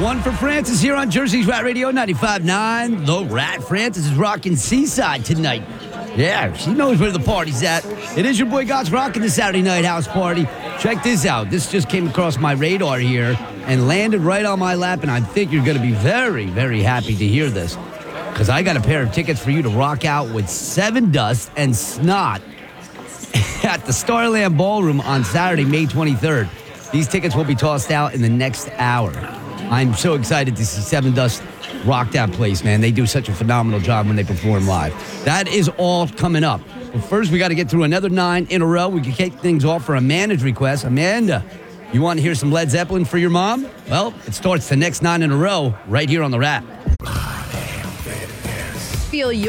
One for Francis here on Jersey's Rat Radio 95.9. The Rat. Francis is rocking Seaside tonight. Yeah, she knows where the party's at. It is your boy God's rocking the Saturday night house party. Check this out. This just came across my radar here and landed right on my lap, and I think you're going to be very, very happy to hear this, because I got a pair of tickets for you to rock out with Seven Dust and Snot at the Starland Ballroom on Saturday, May 23rd. These tickets will be tossed out in the next hour. I'm so excited to see Seven Dust rock that place, man. They do such a phenomenal job when they perform live. That is all coming up. But first, we got to get through another 9 in a row. We can kick things off for Amanda's request. Amanda, you want to hear some Led Zeppelin for your mom? Well, it starts the next 9 in a row right here on The Rat. Feel